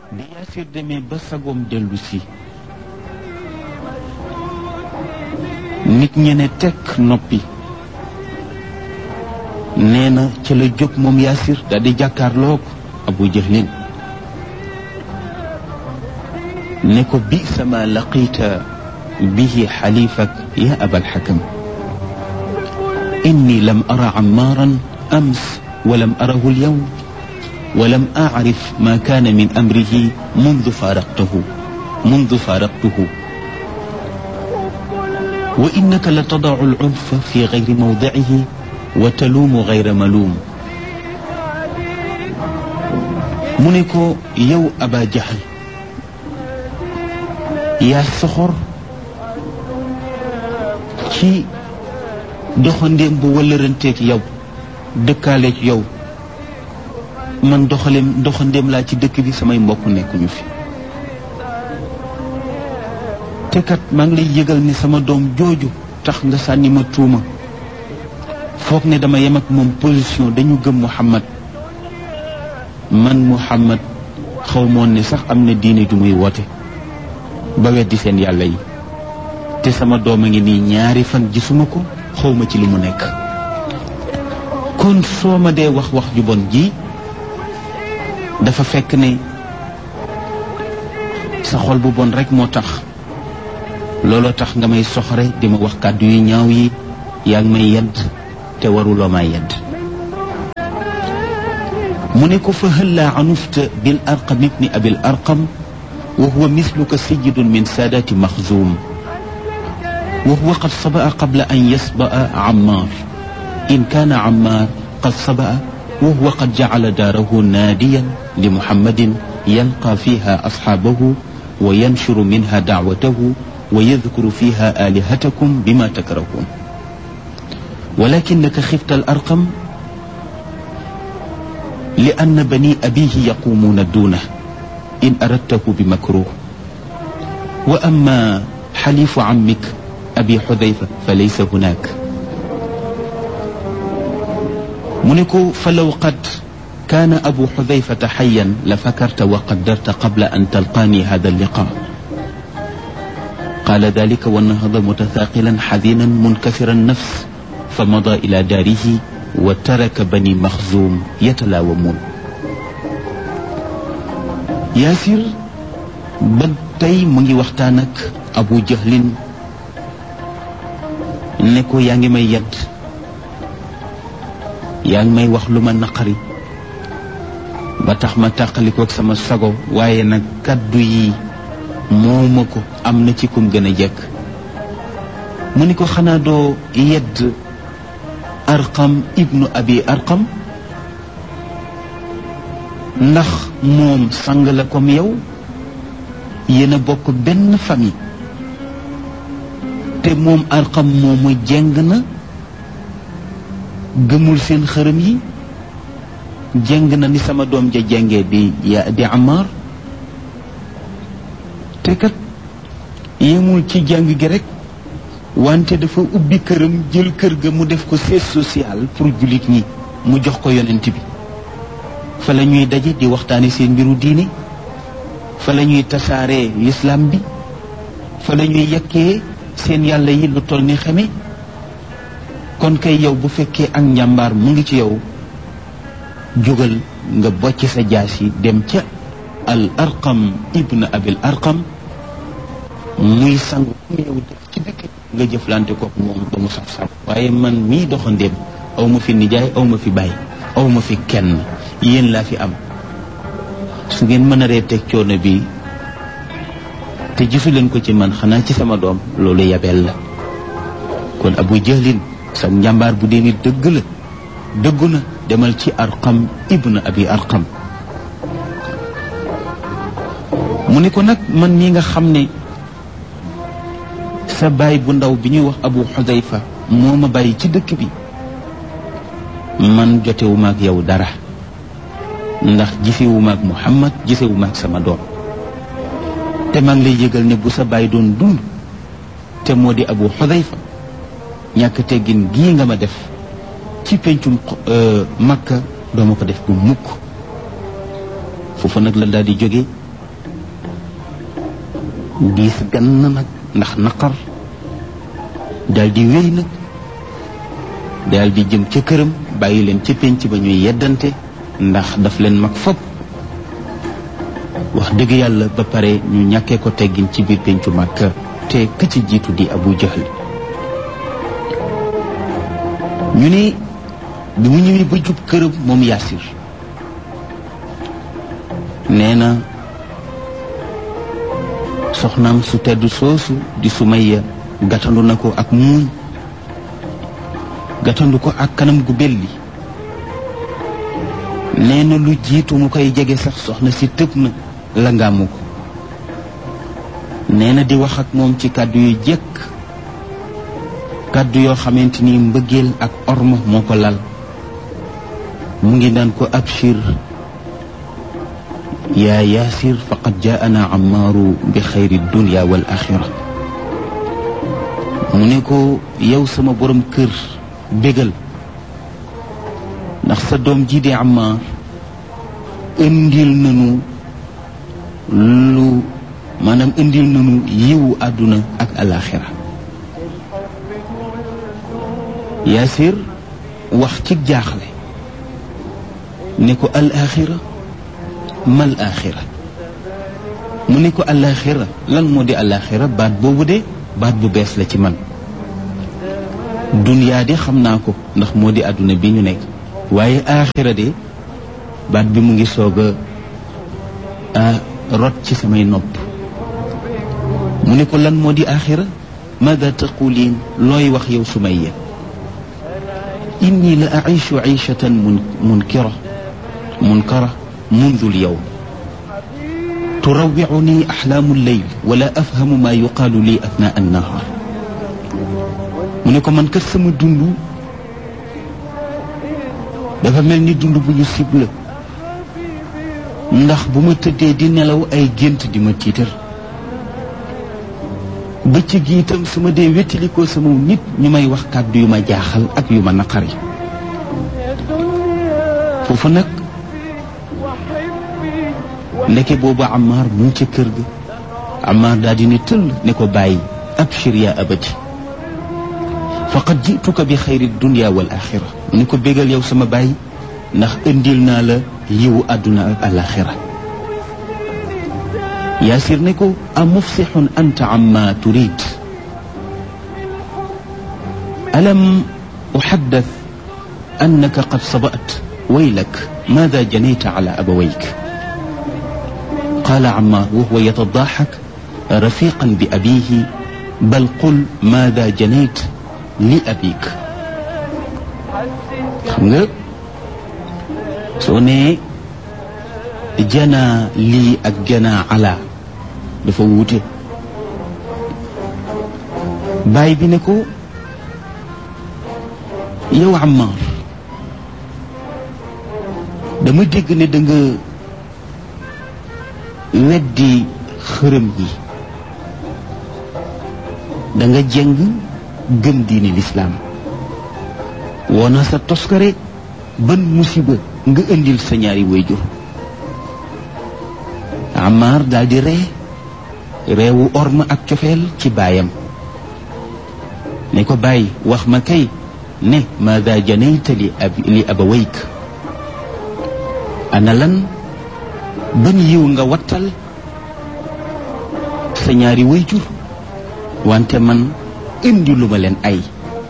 bi Yaasir demee ba sagoom dellu si nit ñi ne tekk noppi nee na ca la jóg moom Yaasir daal di jàkkaarloog Abu Jahlin ne ko bi sama laqita bihi xalifak ya abal xakam inni lam ara ammaaran ams walam arahu alyawm walam aarif ma kaana min amrihi mundu faaraqtuhu wa innaka la tadacu alcunfa fi gayri mawdicihi wa taluumu gayra maluum mu ne ko yow Aba Jahl yaa soxor ci doxandéem bu wëllëranteeg yow dëkkaaleeg yow man doxandéem laa ci dëkk bi samay mbokk nekkuñu fi te kat maa ngi lay yëgal ni sama doom jooju tax nga sànni ma tuuma foog ne dama yem ak moom position dañu gëm Muhammad man Muhammad xaw moon ne sax am na diine ju muy woote ba weddi seen yàlla yi te sama doom a ngi nii ñaari fan gisuma ko xawma ci li mu nekk kon soo ma dee wax ju bon ji dafa fekk ne sa xol bu bon rek moo tax looloo tax nga may soxore di ma wax kàddu yu ñaaw yi yaa ngi may yedd te waruloo maa yedd mu ne ko fa hëllaa anufta bil arqam ibni abil arqam wa huwa misluka sayyidun min saadaati maxzuum wa huwa qad sabaa qabla an yasbaa Ammaar in kaana Ammaar qad sabaa wa huwa qad jacala daarahu naadiyan li Muhammadin yalqaa fiiha asxaabahu wa yanshuru minha dacwatahu wa yadkuru fiiha aalihatakum bima takrahuun walakinaka xifta al arqam li anna bani abiihi yaquumuuna duunahu in aradtahu bi makruh wa amma xalifu ammik abi xudayfa fa laysa hunaak mu ne ko fa law qad kaana abu xudayfata xayan la fakarta wa qaddarta qabla an talqaani hada alliqa qaala dalika wa nahada mutathaqilan xadinan munkasira annafs fa mada ila daarihi wa taraka bani maxzuum yatalaawamuun Yaasir ba tey mu ngi waxtaan ak Abu Jahlin ne ko yaa ngi may yedd yaa ngi may wax lu ma naqari ba tax ma tàqalikook sama sago waaye nag kaddu yi mooma ko am na ci kum gën a jekk mu ni ko xanaa doo yedd Arqam ibnu Abi Arqam ndax moom sang la comme yow yéen a bokk benn famille te moom Arqam moomu jeng na gëmul seen xërëm yi jeng na ni sama doom ja jengee di Ammaar te kat yemul ci jàng gi rek wante dafa ubbi këram jël kër ga mu def ko siège social pour jullit ñi mu jox ko yonent bi fa la ñuy daje di waxtaane seen mbiru diine fa la ñuy tasaaree lislaam bi fa la ñuy yekkee seen yàlla yi lu toll ni xeme kon kay yow bu fekkee ak njàmbaar mu ngi ci yow jógal nga bocc sa jaas yi dem ca al arqam ibn abil arqam muy sangu yow def ci dëkk nga jëflante kook moom ba mu saf-saf waaye man mii doxandéem aw ma fi nijaay aw ma fi baay aw ma fi kenn yéen laa fi am su ngeen mën a ree teg coono bi te gisu leen ko ci man xanaa ci sama doom loolu yabeel la kon Abu Jahlin sa njàmbaar bu dee ni dëgg la dëggu na demal ci Arqam ibn Abi Arqam mu ne ko nag man mii nga xam ne sa baay bu ndaw bi ñuy wax Abu Xudayfa moo ma bàyyi ci dëkk bi man jotewuma ak yow dara ndax gisewuma ak Muhammad gisewuma ak sama doom te maa ngi lay yëgal ne bu sa baay doon dund te moo di Abu Xudayfa ñàkk teggin gii nga ma def ci pencum Makka dooma ko def bu mukk foofu nag la daal di jóge diis gann nag ndax naqar daal di wéy nag daal di jëm ca këram bàyyi leen ca pénc ba ñuy yeddante ndax daf leen mag fopp wax dëgg yàlla ba pare ñu ñàkkee ko teggin ci biir péncu Makka te ka ci jiitu di Abu Jahl ñu ne bi mu ñëwee ba jub këram moom Yaasir nee na soxnaam su tedd soosu di Sumayya gàttandu na ko ak muuñ gàttandu ko ak kanam gu belli nee na lu jiitu mu koy jege sax soxna si tëb na la ngaamu ko nee na di wax ak moom ci kàddu yu jekk kàddu yoo xamante ni mbëggeel ak orma moo ko lal mu ngi naan ko abshir yaa Yaasir faqad jaana Ammaaru bi xayri dunya wal axira mu ne ko yow sama borom kër bégal ndax sa doom ji di Ammaar indil nanu indil nanu yiwu àdduna ak alaxira Yaasir wax ci jaaxle ne ko alaxira mal axira mu ne ko alaxira lan moo di alaxira baat boobu de baat bu bees la ci man duniyaa de xam naa ko ndax moo di àdduna bi ñu nekk waaye axira de baat bi mu ngi soog a rot ci samay nopp mu ne ko lan moo di axira maada taquliin looy wax yow Sumayya inni la aishu aishatan munkara mundu lyawm turawwicuni axlaamu lleyl wala afhamu ma yuqaalu li athnaa annahaar mu ne ko man kat sama dund dafa mel ni dund bu ñu ciblé ndax bu ma tëddee di nelaw ay gént di ma tiitar bëccëg gi itam su ma dee wéttalikoo sama nit ñu may wax kàddu yu ma jaaxal ak yu ma naqari foofu nag ndeke boobu Ammaar mu ngi ca kër ga Ammaar daal di ne tëll ne ko bàyyi abshir yaa abati faqad jituka bi xayri dunya wal axira ni ko bégal yow sama bàyyi ndax indil naa la yiwu àdduna ak alaxira Yaasir ne ko a mufsixun anta amma turid alam uxaddath annaka qad sabat waylak maada janayta ala abawayk qaala Ammaar wa huwa yatadaxak rafiqan bi abihi bal qul maada janayt li abik xam nga soo nee janaa lii ak janaa ala dafa wuute baay bi ne ko yow Ammaar dama dégg ne da nga weddi xërëm yi da nga jeng gëm diini lislaam woona sa toskare ban musiba nga indil sa ñaari wayjur Ammaar daal di reewu orma ak cofeel ci baayam ne ko bàyyi wax ma kay ne maada janayta li abawayk ana lan ban yiw nga wattal sa ñaari wayjur wante man indi lu ma leen ay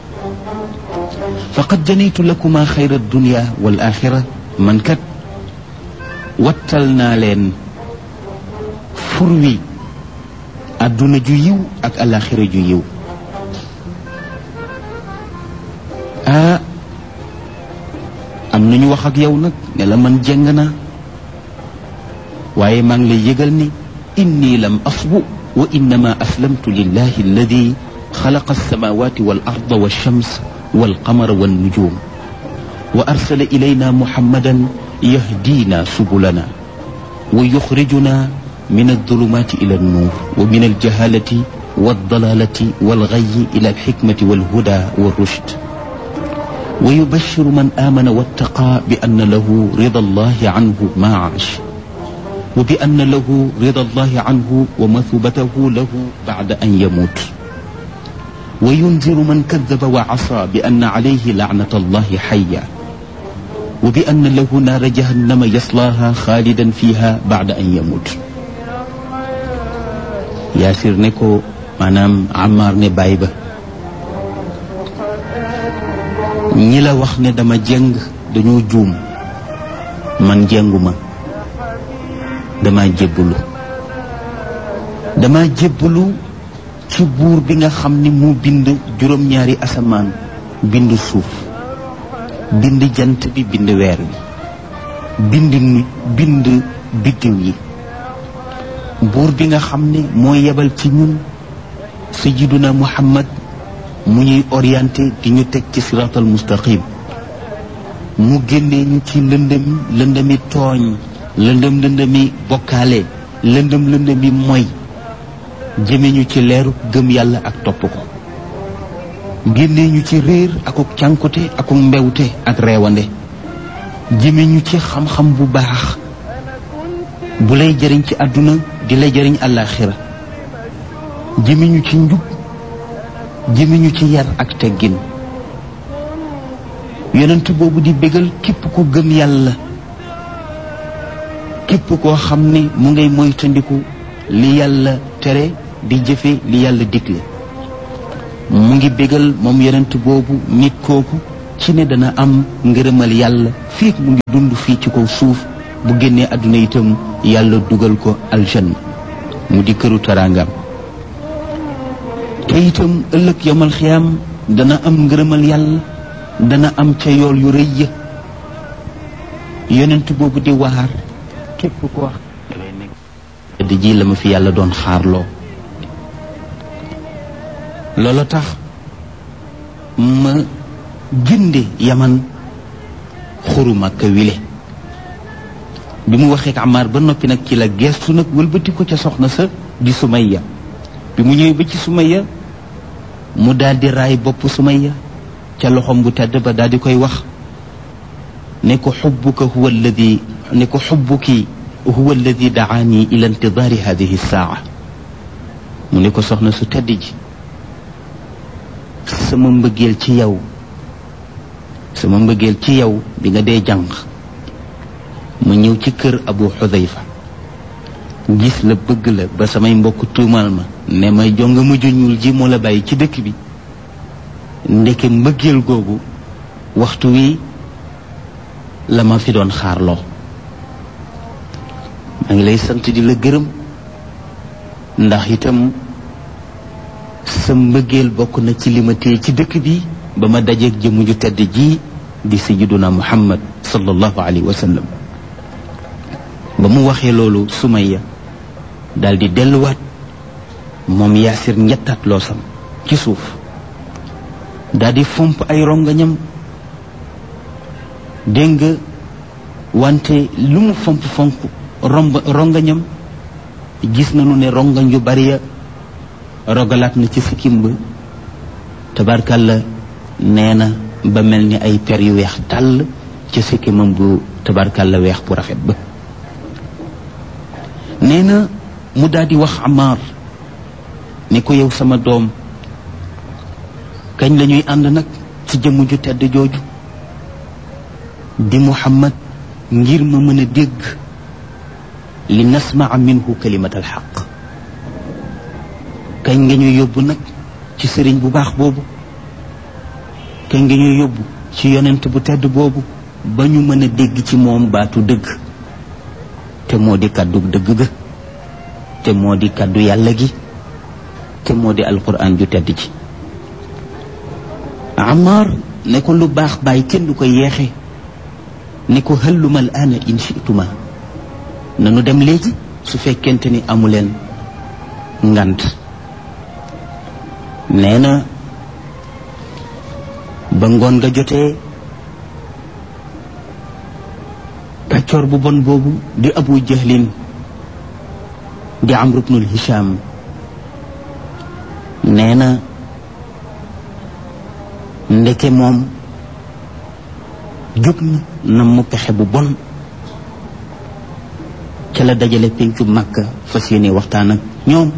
faqad janaytu lakuma xayra dunya wal axira man kat wattal naa leen fur wi àdduna ju yiw ak alaxira ju yiw am nañu wax ak yow nag ne la man jeng naa waaye maa ngi lay yëgal ni inni lam asbu wa innama aslamtu lillahi alladi xalaqa alsamawati wal arda walshams walqamara wannujum wa arsala ilayna muhammadan yahdina subulana wa yuxrijuna min aldulumati ila alnuur wa min aljahalati waldalalati walgayyi ila alxikmati walhuda walrushd wa yubashiru man amana wattaqa bi anna lahu rida allahi anhu ma aash wa bi anna lahu rida allahi anhu wa mathubatahu lahu bacda an yamut wa yunziru man kadaba wa asa bi anna alayhi lacnata allahi xaya wa bi anna lahu naara jahannama yaslaaha xaalidan fiha bacda an yamut. Yaasir ne ko maanaam Ammaar ne baay ba ñi la wax ne dama jeng dañoo juum, man jenguma, dama jébbalu ci buur bi nga xam ni mu bind juróom-ñaari asamaan, bind suuf, bind jant bi, bind weer bi, bind biddiw yi, buur bi nga xam ne moo yebal ci ñun sayyiduna Muhammad mu ñuy orienté di ñu teg ci siraatal mustaqim, mu génnee ñu ci lëndëmi tooñ, lëndëmi bokkaale, lëndëmi moy, jëme ñu ci leeru gëm yàlla ak topp ko, génnee ñu ci réer akuk cànkute akuk mbewte ak reewande, jëme ñu ci xam-xam bu baax bu lay jëriñ ci àdduna di lay jëriñ àllaaxira, jëme ñu ci njub, jëme ñu ci yar ak teggin. yonent boobu di bégal képp ku gëm yàlla, képp koo xam ne mu ngay moytandiku li yàlla tere di jëfe li yàlla digle. mu ngi bégal moom yonent boobu nit kooku ci ne dana am ngërëmal yàlla fii mu ngi dund fii ci kaw suuf, bu génnee àdduna itam yàlla dugal ko aljanna mu di këru teraangam. te itam ëllëg yawmal xiyaam dana am ngërëmal yàlla, dana am ca yool yu rëy ya. yonent boobu di waar képp ko wax di ji la ma fi yàlla doon xaarloo. loolu tax ma jënde Yaman xuru Makka wile. bi mu waxee ak Ammaar ba noppi nag ci la geestu nag wëlbati ko ca soxna sa di Sumayya. bi mu ñëwee ba ci Sumayya mu daal di raay bopp Sumayya ca loxom bu tedd ba daal di koy wax ne ko xubbuka huwa alladi ne ko xubbuki huwa alladi daani ila intidaari hadihi saa. mu ne ko soxna su tedd ji, sama mbëggeel ci yow bi nga dee jàng ma ñëw ci kër Abu Xudayfa gis la bëgg la ba samay mbokk tuumal ma ne may jonga mujj ñuul ji moo la bàyyi ci dëkk bi. ndeke mbëggeel googu waxtu wi la ma fi doon xaarloo. maa ngi lay sant di la gërëm ndax itam sa mbëggeel bokk na ci li ma téye ci dëkk bi ba ma dajeeg jëmm ju tedd ji di sayyiduna Muhammad sallallahu alayhi wa sallam. ba mu waxee loolu Sumayya daal di delluwaat moom Yaasir ñettaat loosam ci suuf daal di fomp ay rongañam. dégg nga wante lu mu fomp rongañam gis nañu ne rongañ yu bari ya rogalaat na ci sikkim ba tabarkalla. nee na ba mel ni ay per yu weex tàll ci sikkimam bu tabarkalla weex bu rafet ba. nee na mu daal di wax Ammaar ne ko yow sama doom, kañ la ñuy ànd nag ci jëmm ju tedd jooju di Muhammad ngir ma mën a dégg li nasmaa minhu kalimat alxaq. kañ nga ñuy yóbbu nag ci sëriñ bu baax boobu, kañ nga ñuy yóbbu ci yonent bu tedd boobu ba ñu mën a dégg ci moom baatu dëgg, te moo di kàddu dëgg ga, te moo di kàddu yàlla gi, te moo di alquran ju tedd ci. Ammaar ne ko lu baax bàyyi kenn du ko yeexe, ne ko halluma al aana in shi'tuma, nanu dem léegi su fekkente ni amuleen ngant. nee na ba ngoon nga jotee kàccoor bu bon boobu di Abu Jahlin di Amr ibnul Hisham nee na ndeke moom jóg na mu pexe bu bon ca la dajale pencu Makka fas yéene waxtaan ak ñoom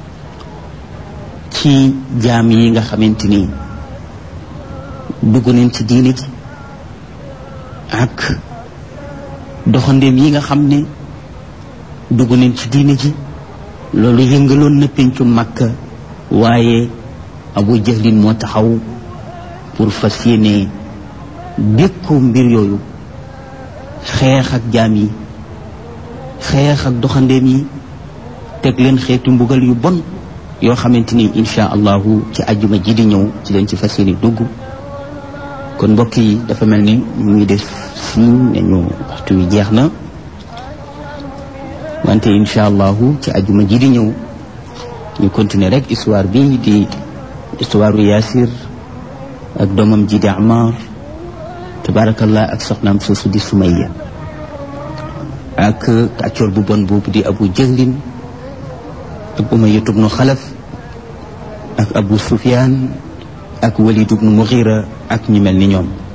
ci jaam yi nga xamante ni dugg nañ ci diine ji ak doxandeem yi nga xam ne dugg nañ ci diine ji. loolu yëngaloon na pencu Makka waaye Abu Jahlin moo taxaw pour fas yéene dékku mbir yooyu, xeex ak jaam yi, xeex ak doxandeem yi, teg leen xeetu mbugal yu bon yoo xamante ni insha allahu ci àjjuma ji di ñëw ci leen ci fas yéene dugg. kon mbokk yi dafa mel ni ñu ngi def signe ne ñu waxtu wi jeex na, wante insha allahu ci àjjuma ji di ñëw ñu continuer rek histoire bi di histoire Yaasir ak doomam ji di Amar tabarakallah ak soxnaam soosu di Sumayya ak kàccoor bu bon boobu di Abu Jahlin ak Umayya ibnu Xalaf ak Abu Sufyaan ak Walid ibnu Mughira ak ñu mel ni ñoom.